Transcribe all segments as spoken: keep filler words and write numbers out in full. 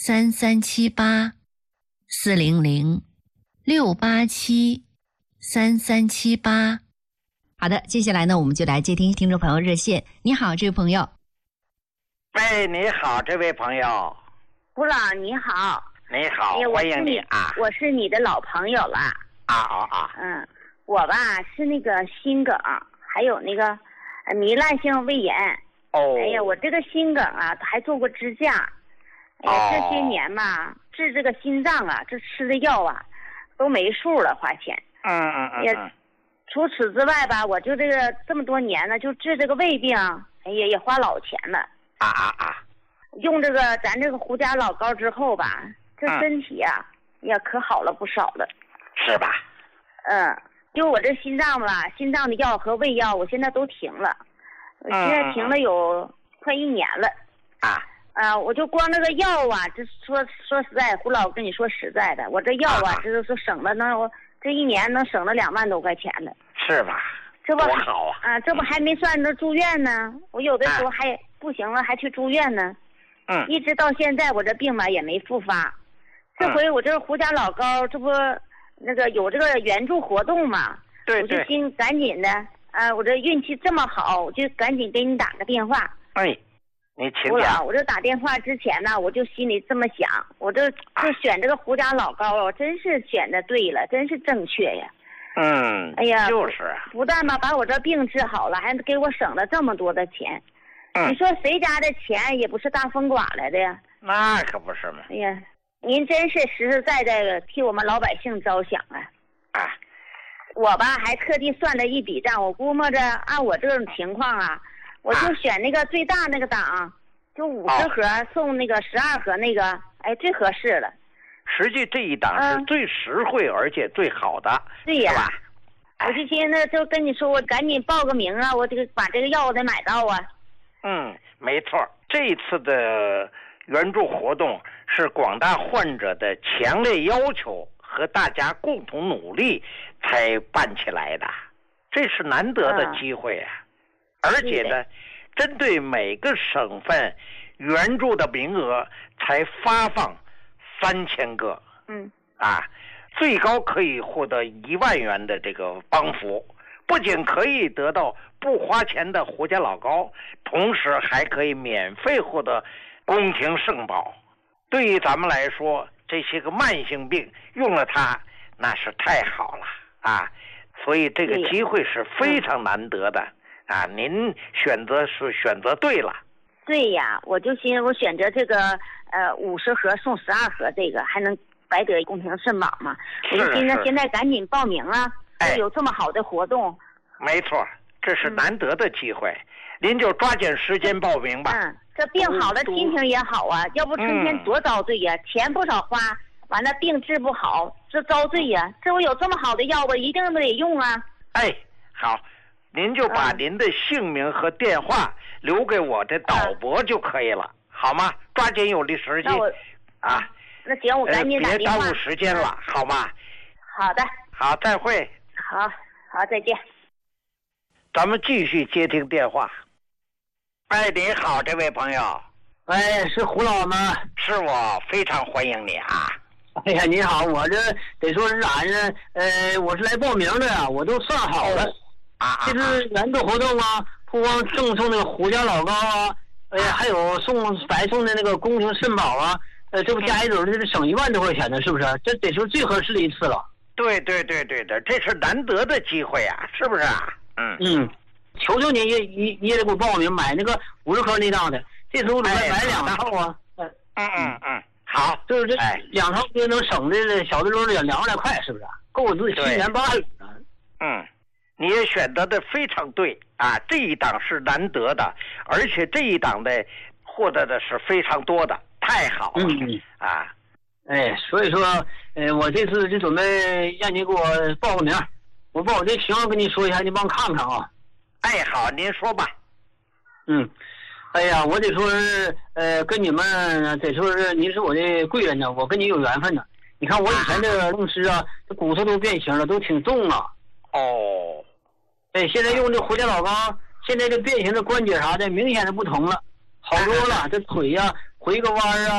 三三七八四零零六八七三三七八。 好的，接下来呢，我们就来接听听众朋友热线。你好，这位朋友。 喂，你好，这位朋友。 胡老你好。 你好， 哎、 欢迎你啊！ 我是你的老朋友了。 啊啊啊！ 嗯，我吧是那个心梗，还有那个糜烂性胃炎。 哦。 哎呀，我这个心梗啊，还做过支架。哎呀， 哦、 这些年嘛，治这个心脏啊，这吃的药啊，都没数了，花钱。 嗯嗯嗯。 也，除此之外吧，我就这个这么多年呢，就治这个胃病，哎呀，也花老钱了。 啊啊啊！ 用这个咱这个胡家老膏之后吧，这身体呀、啊嗯、也可好了不少了。 是吧？ 嗯，就我这心脏吧，心脏的药和胃药，我现在都停了。我现在停了有快一年了。 啊。 啊，我就光这个药啊，这说说实在，胡老跟你说实在的，我这药啊，这就是省了能有这一年能省了两万多块钱了。 是吧？ 这不多好啊！ 啊，这不还没算这住院呢，我有的时候还、啊、不行了，还去住院呢。 嗯。 一直到现在，我这病吧也没复发。这回我这胡家老膏，这不那个有这个援助活动嘛？ 对对。 我就心赶紧的，啊，我这运气这么好，我就赶紧给你打个电话。 哎。你请讲。我这打电话之前呢，我就心里这么想，我这就选这个胡家老膏啊，真是选的对了，真是正确呀。 嗯。 哎呀， 就是。 不但吧把我这病治好了，还给我省了这么多的钱。 嗯。 你说谁家的钱也不是大风刮来的呀？ 那可不是嘛。 哎呀，您真是实实在在的替我们老百姓着想啊。 啊。 我吧还特地算了一笔账，我估摸着按我这种情况啊。我就选那个最大那个档，就五十盒送那个十二盒那个，哎，最合适了。 实际这一档是最实惠而且最好的， 对呀。 是吧？ 我就现在就跟你说，我赶紧报个名啊，我这个把这个药我得买到啊。 嗯，没错，这一次的援助活动是广大患者的强烈要求和大家共同努力才办起来的，这是难得的机会啊。嗯，而且呢，针对每个省份援助的名额才发放三千个， 嗯， 啊，最高可以获得一万元的这个帮扶，不仅可以得到不花钱的胡家老膏，同时还可以免费获得宫廷圣宝。对于咱们来说，这些个慢性病用了它，那是太好了啊！所以这个机会是非常难得的。啊，您选择是选择对了。 对呀，我就寻思我选择这个呃五十盒送十二盒，这个还能白得宫廷圣宝嘛？我就寻思现在赶紧报名啊！ 哎， 有这么好的活动。 没错，这是难得的机会，嗯、您就抓紧时间报名吧。 嗯，这病好了，心情也好啊。要不春天多遭罪呀、啊嗯，钱不少花，完了病治不好，这遭罪呀、啊。这我有这么好的药，我一定得用啊。 哎，好。您就把您的姓名和电话留给我的导播就可以了，好吗？抓紧有的时间啊！ 那行，我赶紧打电话。 别耽误时间了，好吗？ 好的。 好，再会。 好，好，再见。 咱们继续接听电话。哎，你好，这位朋友。 哎，是胡老吗？ 是我，非常欢迎你啊！ 哎呀，你好，我这得说是咋呢？呃，我是来报名的呀，我都算好了。 啊， 这是援助活动啊，不光赠送那个胡家老膏啊，呃，还有送白送的那个宫廷圣宝啊，呃，这不加一种，这是省一万多块钱呢，是不是？这得说最合适的一次了。 对对对对对，这是难得的机会啊，是不是啊？嗯嗯，求求你也也也得给我报名买那个五十盒那档的，这时候里面买两套啊。 嗯嗯嗯嗯，好， 就是这两套就能省的小的时候两两万来块，是不是？够我自己七年半了。 嗯。你也选择的非常对啊！这一档是难得的，而且这一档的获得的是非常多的，太好了、 嗯、 啊！ 哎，所以说，呃，我这次就准备让你给我报个名，我把我这情况跟你说一下，你帮我看看啊。 哎，好，您说吧。 嗯，哎呀，我得说是，呃，跟你们得说是您是我的贵人呢，我跟你有缘分呢。你看我以前这个弄湿啊，这骨头都变形了，都挺重啊。 哦， 哎，现在用这胡家老膏，现在这变形的关节啥的明显的不同了，好多了。这腿呀、啊、回个弯啊，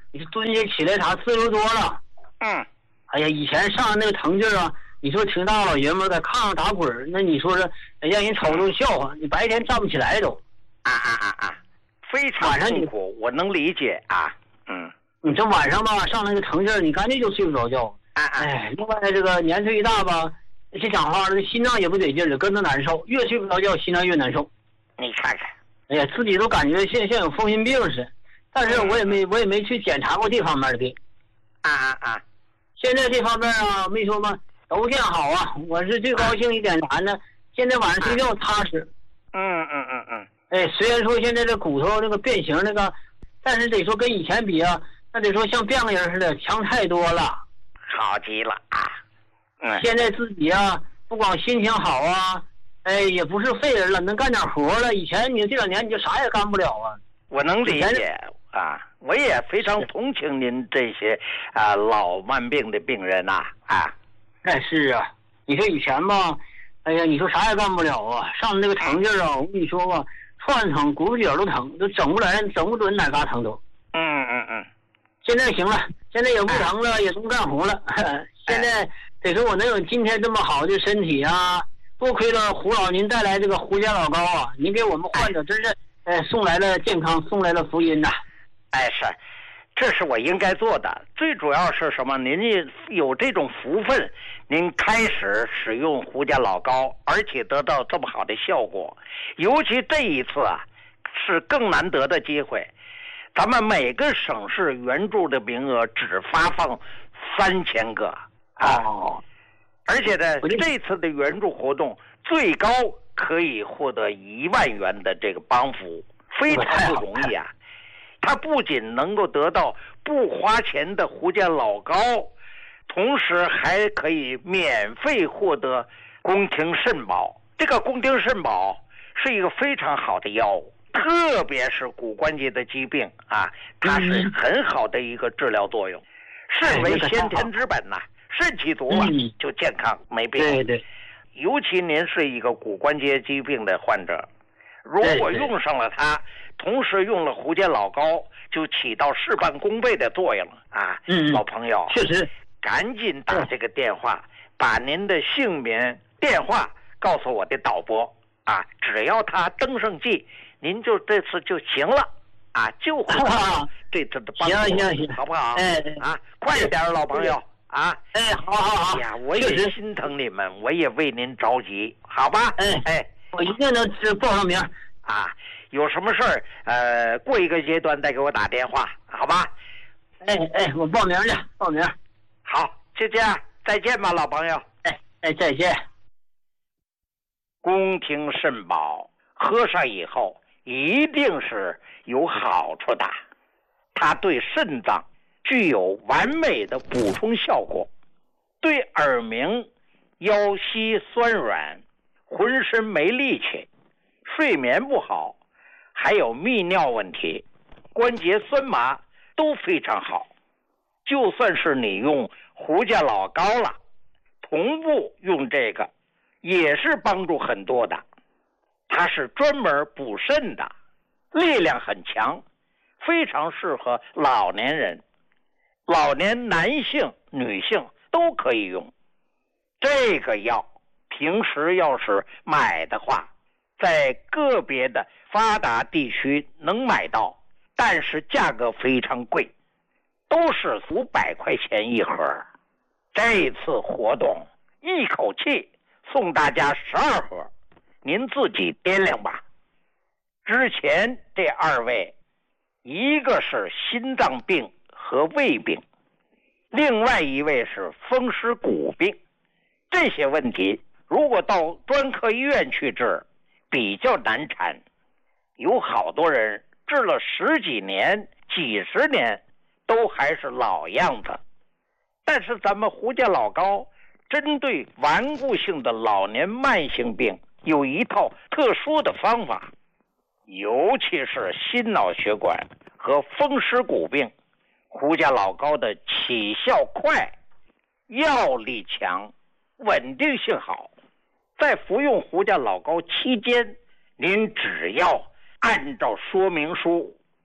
你蹲下起来啥次数多了。 嗯。 哎呀，以前上那个疼劲儿啊，你说挺大老爷们在炕上打滚，那你说是让人瞅着笑话，你白天站不起来都。 啊啊啊啊！非常痛苦，我能理解啊。嗯。 你这晚上吧，上那个疼劲儿，你干脆就睡不着觉。 啊啊！ 哎，另外这个年岁一大吧，这讲话了，心脏也不得劲儿，跟着难受，越睡不着觉，心脏越难受。 你看看， 哎呀，自己都感觉像像有风湿病似的，但是我也没我也没去检查过这方面的病。 啊啊啊！ 现在这方面啊，没说嘛，都见好啊。我是最高兴一点啥呢？现在晚上睡觉踏实。 嗯嗯嗯嗯。 哎，虽然说现在这骨头那个变形那个，但是得说跟以前比啊，那得说像变个人似的，强太多了。 好极了啊！嗯。 现在自己啊，不光心情好啊，哎，也不是废人了，能干点活了。以前你这两年你就啥也干不了啊。 我能理解啊，我也非常同情您这些啊老慢病的病人呐啊。 哎，是啊，你说以前吧，哎呀，你说啥也干不了啊，上那个疼劲儿啊，我跟你说吧，串疼，骨头节都疼，都整不来，整不准哪嘎疼都。 嗯嗯嗯。 现在行了，现在也不疼了，也不干活了。现在得说我能有今天这么好的身体啊，多亏了胡老您带来这个胡家老高啊，您给我们患者真是呃送来了健康，送来了福音呐。 哎，是，这是我应该做的。最主要是什么？您有这种福分，您开始使用胡家老高，而且得到这么好的效果。尤其这一次啊，是更难得的机会。咱们每个省市援助的名额只发放三千个啊， 哦， 而且呢，这次的援助活动最高可以获得一万元的这个帮扶，非常不容易啊。他不仅能够得到不花钱的胡家老高，同时还可以免费获得宫廷肾宝。这个宫廷肾宝是一个非常好的药物，特别是骨关节的疾病啊，它是很好的一个治疗作用，肾为先天之本呐、啊，肾气足了就健康没病。 对对， 尤其您是一个骨关节疾病的患者，如果用上了它，同时用了胡家老高，就起到事半功倍的作用了啊！ 嗯， 老朋友， 确实， 赶紧打这个电话，把您的姓名、电话告诉我的导播啊！只要他登上记，您就这次就行了啊！就会这次的帮助， 行行行， 好不好？ 哎啊，快一点，老朋友啊！ 哎，好好好。 哎呀，我也心疼你们，我也为您着急，好吧？ 哎哎， 我一定能报上名啊！有什么事儿，呃，过一个阶段再给我打电话，好吧？ 哎哎，我报名去，报名。 好，就这样，再见吧，老朋友。 哎哎，再见。 宫廷肾宝喝上以后一定是有好处的，它对肾脏具有完美的补充效果，对耳鸣、腰膝酸软、浑身没力气、睡眠不好，还有泌尿问题、关节酸麻都非常好。就算是你用胡家老高了，同步用这个也是帮助很多的。它是专门补肾的，力量很强，非常适合老年人，老年男性、女性都可以用。这个药平时要是买的话，在个别的发达地区能买到，但是价格非常贵，都是五百块钱一盒。这次活动一口气送大家十二盒，您自己掂量吧。之前这二位，一个是心脏病和胃病，另外一位是风湿骨病。这些问题如果到专科医院去治比较难缠，有好多人治了十几年、几十年都还是老样子。但是咱们胡家老高针对顽固性的老年慢性病有一套特殊的方法，尤其是心脑血管和风湿骨病，胡家老高的起效快，药力强，稳定性好。在服用胡家老高期间，您只要按照说明书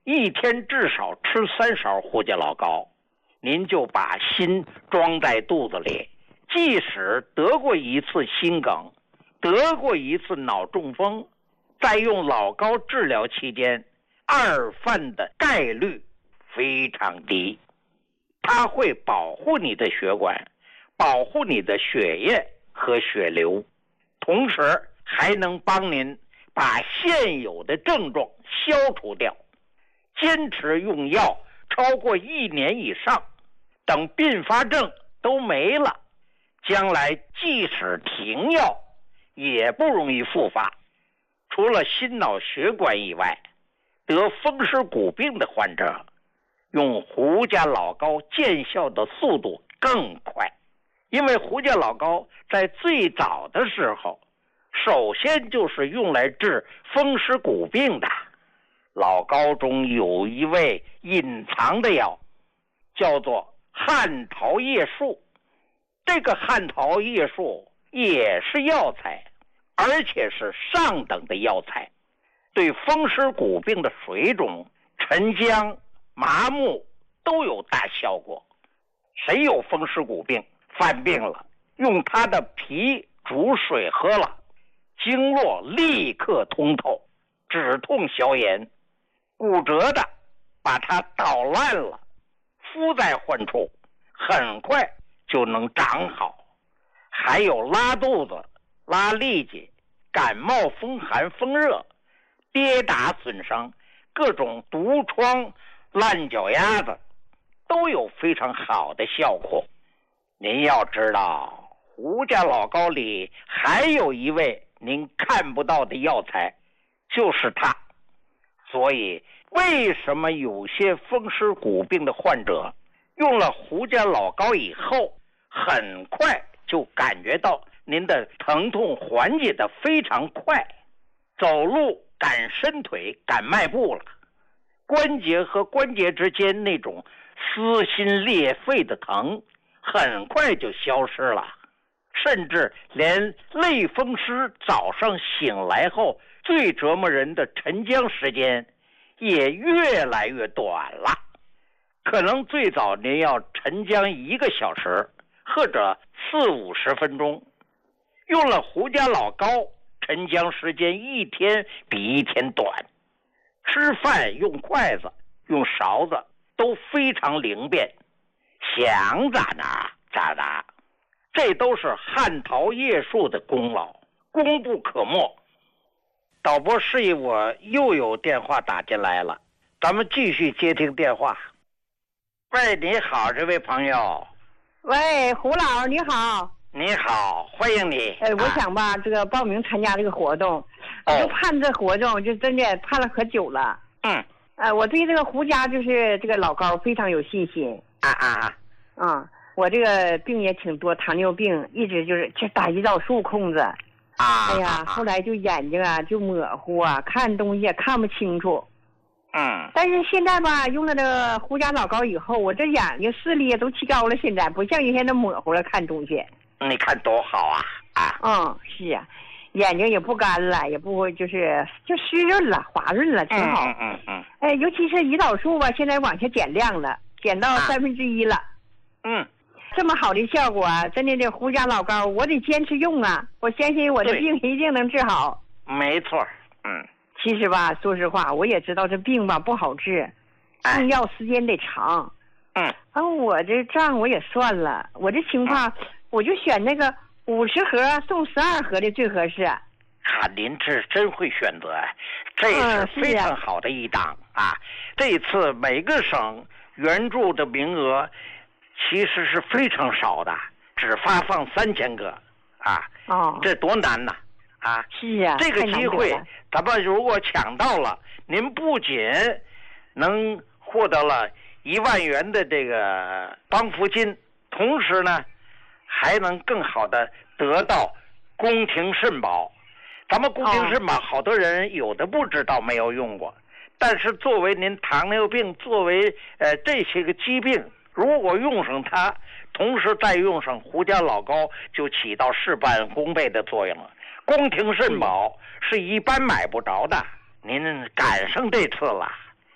一天至少吃三勺胡家老高，您就把心装在肚子里，即使得过一次心梗，得过一次脑中风，在用老高治疗期间，二犯的概率非常低。它会保护你的血管，保护你的血液和血流，同时还能帮您把现有的症状消除掉。坚持用药超过一年以上，等并发症都没了，将来即使停药也不容易复发。除了心脑血管以外，得风湿骨病的患者用胡家老高见效的速度更快，因为胡家老高在最早的时候首先就是用来治风湿骨病的。老高中有一味隐藏的药，叫做汉桃叶树。这个汉桃叶树也是药材，而且是上等的药材，对风湿骨病的水肿、沉僵、麻木都有大效果。谁有风湿骨病犯病了，用它的皮煮水喝了，经络立刻通透，止痛消炎。骨折的把它捣烂了，敷在患处，很快就能长好。还有拉肚子、拉痢疾、感冒风寒风热、跌打损伤、各种毒疮、烂脚丫子，都有非常好的效果。您要知道，胡家老高里还有一味您看不到的药材，就是它。所以为什么有些风湿骨病的患者用了胡家老高以后，很快就感觉到您的疼痛缓解的非常快，走路敢伸腿敢迈步了，关节和关节之间那种撕心裂肺的疼很快就消失了，甚至连类风湿早上醒来后最折磨人的沉僵时间也越来越短了。可能最早您要沉僵一个小时或者四五十分钟，用了胡家老高，沉僵时间一天比一天短。吃饭用筷子用勺子都非常灵便，想咋拿咋拿，这都是汉桃叶树的功劳，功不可没。导播示意我又有电话打进来了，咱们继续接听电话。喂，你好，这位朋友。 喂，胡老你好。 你好，欢迎你。 哎，我想吧，啊、这个报名参加这个活动，我就盼这活动，就真的盼了可久了。 嗯。 呃，我对这个胡家就是这个老高非常有信心。 啊啊啊！ 啊，我这个病也挺多，糖尿病一直就是就打胰岛素控制。 啊。 哎呀，后来就眼睛啊就模糊啊，看东西也看不清楚。 嗯。 但是现在吧，用了这个胡家老高以后，我这眼睛视力也都提高了，现在不像以前那模糊了看东西。 你看多好啊！啊。 嗯，是啊，眼睛也不干了，也不就是就湿润了、滑润了，挺好。 嗯嗯嗯。 哎，尤其是胰岛素吧，现在往下减量了，减到三分之一了。 嗯。 这么好的效果，真的这胡家老高，我得坚持用啊！我相信我的病一定能治好。 没错，嗯。 其实吧，说实话，我也知道这病吧不好治，用药时间得长。 嗯。 啊，我这账我也算了，我这情况。嗯，我就选那个五十盒送十二盒的最合适。 啊，您这真会选择，这是非常好的一档、嗯、啊！这次每个省援助的名额其实是非常少的，只发放三千个啊！ 哦， 这多难呐！啊， 是啊， 这个机会咱们如果抢到了，您不仅能获得了一万元的这个帮扶金，同时呢还能更好的得到宫廷肾宝。咱们宫廷肾宝好多人有的不知道，没有用过，但是作为您糖尿病，作为呃这些个疾病，如果用上它，同时再用上胡家老高，就起到事半功倍的作用了。宫廷肾宝是一般买不着的，您赶上这次了，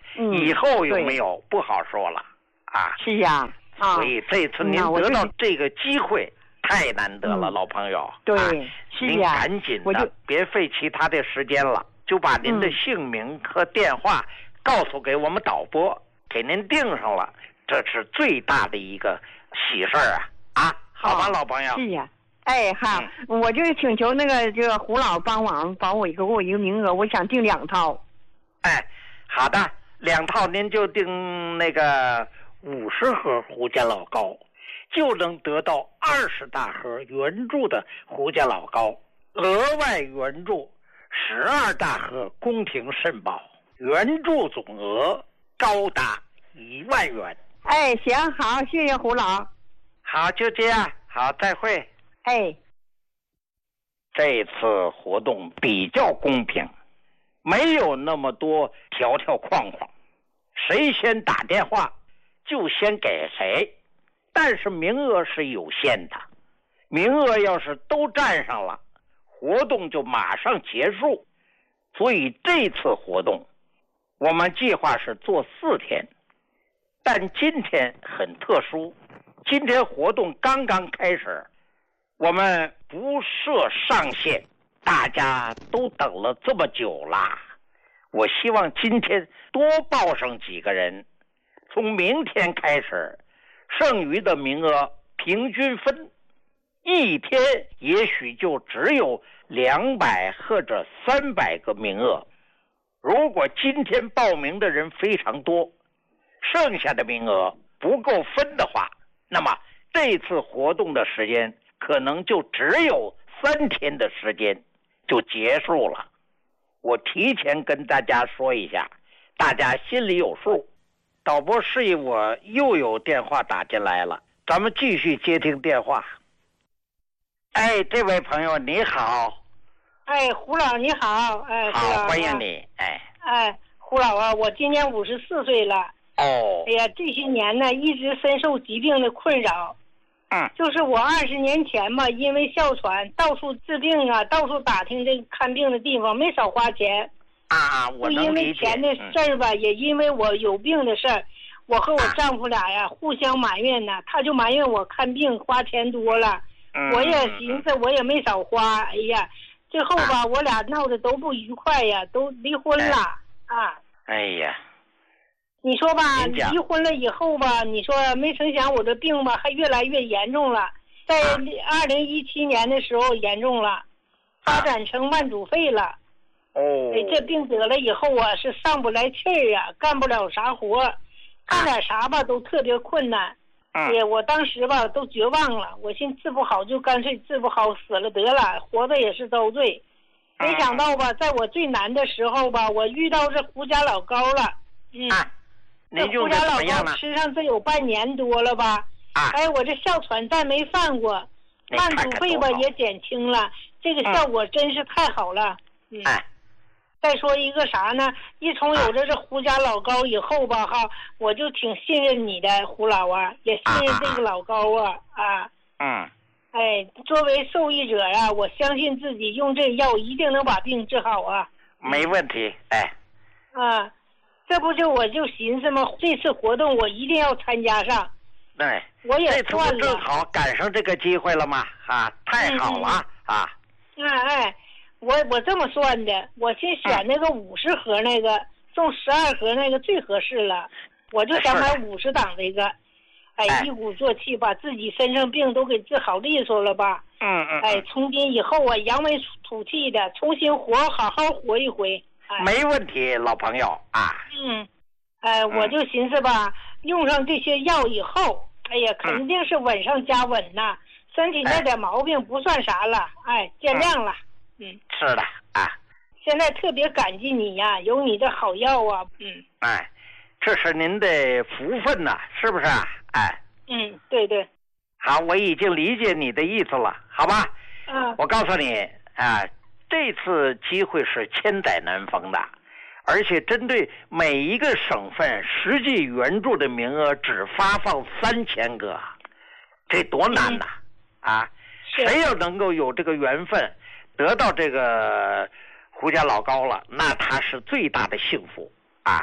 嗯， 以后有没有不好说了啊。 是呀，啊， 所以这次您得到这个机会太难得了， 嗯、 老朋友。 对， 啊、 是呀， 您赶紧的， 的，别费其他的时间了，就把您的姓名和电话告诉给我们导播，嗯、给您定上了，这是最大的一个喜事儿啊！啊，好吧，哦、老朋友。 是呀。哎哈，嗯、我就请求那个这个胡老帮忙帮我一个给我一个名额，我想订两套。 哎，好的，两套您就订那个五十盒胡家老高，就能得到二十大盒原著的胡家老高，额外援助十二大盒宫廷肾宝，援助总额高达一万元。 哎，行，好，谢谢胡老。 好，就这样，好，再会。 哎， 这次活动比较公平，没有那么多条条框框，谁先打电话就先给谁，但是名额是有限的，名额要是都占上了，活动就马上结束。所以这次活动我们计划是做四天，但今天很特殊，今天活动刚刚开始，我们不设上限，大家都等了这么久啦，我希望今天多报上几个人，从明天开始，剩余的名额平均分，一天也许就只有两百或者三百个名额。如果今天报名的人非常多，剩下的名额不够分的话，那么这次活动的时间可能就只有三天的时间就结束了。我提前跟大家说一下，大家心里有数。导播示意我又有电话打进来了，咱们继续接听电话。哎，这位朋友你好。 哎，胡老你好。哎， 好，欢迎你。哎， 哎，胡老啊，我今年五十四岁了。 哦。 哎呀，这些年呢，一直深受疾病的困扰。 嗯。 就是我二十年前嘛，因为哮喘到处治病啊，到处打听这个看病的地方，没少花钱。 啊，我能理解。 就因为钱的事儿吧，嗯、也因为我有病的事儿，我和我丈夫俩呀、啊、互相埋怨呢。他就埋怨我看病花钱多了， 嗯、 我也寻思我也没少花。哎呀，最后吧，啊、我俩闹得都不愉快呀，都离婚了、哎、啊。 哎呀， 你说吧，离婚了以后吧，你说没成想我这病吧还越来越严重了，在二零一七年的时候严重了，发展成慢阻肺了。 哦， 哎，这病得了以后啊，是上不来气儿啊，干不了啥活，干点啥吧都特别困难。 嗯， 哎，我当时吧都绝望了，我寻治不好就干脆治不好死了得了，活着也是遭罪。没想到吧，在我最难的时候吧，我遇到这胡家老高了。嗯， 啊、 这胡家老高吃上这有半年多了吧？ 啊， 哎，我这哮喘再没犯过，慢阻肺吧也减轻了，这个效果真是太好了。嗯。 哎。 再说一个啥呢？一从有着这胡家老高以后吧，哈，我就挺信任你的胡老啊，也信任这个老高啊啊。 嗯。 哎，作为受益者呀、啊，我相信自己用这药一定能把病治好啊。 没问题，哎。 啊，这不就我就寻思嘛，这次活动我一定要参加上。 对。 我也算了。 这次正好赶上这个机会了嘛，啊，太好了、 嗯、 啊。 哎哎。我我这么算的，我先选那个五十盒那个，送十二盒那个最合适了，我就想买五十档这个，哎，一鼓作气把自己身上病都给治好利索了吧？ 嗯嗯。 哎，从今以后啊，扬眉吐气的，重新活，好好活一回。哎、 没问题，老朋友啊。 嗯，哎，我就寻思吧，用上这些药以后，哎呀，肯定是稳上加稳呐，嗯、身体那点毛病不算啥了，哎，见谅了。嗯， 是的啊。 现在特别感激你呀，有你的好药啊。嗯。 哎，这是您的福分呐、啊，是不是啊？哎。 嗯，对对。 好，我已经理解你的意思了，好吧？ 嗯。 我告诉你啊，这次机会是千载难逢的，而且针对每一个省份实际援助的名额只发放三千个，这多难呐、啊！啊。谁要能够有这个缘分得到这个胡家老高了，那他是最大的幸福啊！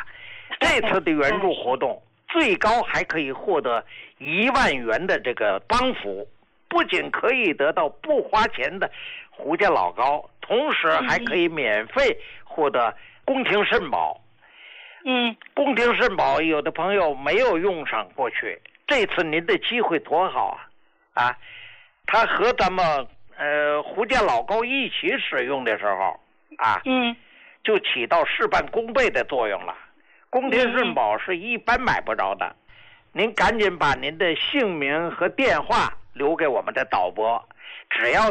这次的援助活动最高还可以获得一万元的这个帮扶，不仅可以得到不花钱的胡家老高，同时还可以免费获得宫廷肾宝。 嗯， 宫廷肾宝有的朋友没有用上过去，这次您的机会多好啊！啊，它和咱们呃胡家老高一起使用的时候啊， 嗯， 就起到事半功倍的作用了。宫廷肾宝是一般买不着的，您赶紧把您的姓名和电话留给我们的导播，只要